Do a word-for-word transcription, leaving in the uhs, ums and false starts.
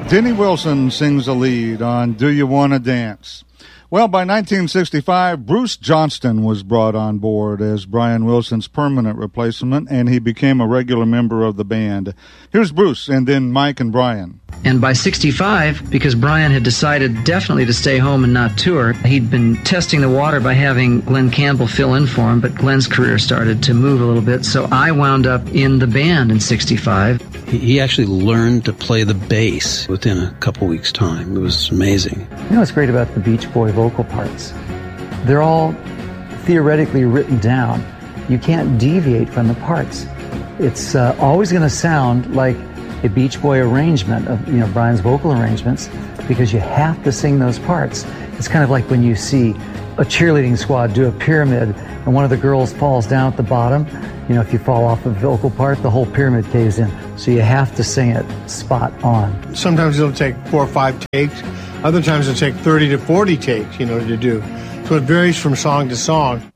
Denny Wilson sings the lead on Do You Wanna Dance? Well, by nineteen sixty-five, Bruce Johnston was brought on board as Brian Wilson's permanent replacement, and he became a regular member of the band. Here's Bruce, and then Mike and Brian. And by sixty-five, because Brian had decided definitely to stay home and not tour, he'd been testing the water by having Glenn Campbell fill in for him, but Glenn's career started to move a little bit, so I wound up in the band in sixty-five. He actually learned to play the bass within a couple weeks' time. It was amazing. You know what's great about the Beach Boy vocal parts? They're all theoretically written down. You can't deviate from the parts. It's uh, always going to sound like a Beach Boy arrangement of, you know, Brian's vocal arrangements, because you have to sing those parts. It's kind of like when you see a cheerleading squad do a pyramid and one of the girls falls down at the bottom. You know, if you fall off a vocal part, the whole pyramid caves in. So you have to sing it spot on. Sometimes it'll take four or five takes. Other times it'll take thirty to forty takes, you know, to do. So it varies from song to song.